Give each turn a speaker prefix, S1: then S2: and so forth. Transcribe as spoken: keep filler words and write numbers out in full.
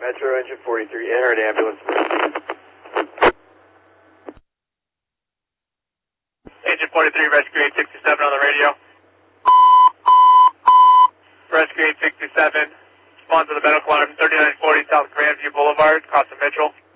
S1: Metro Engine forty-three, enter an ambulance.
S2: Engine forty-three, rescue eight sixty-seven on the radio. Rescue eight sixty-seven, respond to the medical alarm thirty-nine forty South Grandview Boulevard, Casa Mitchell.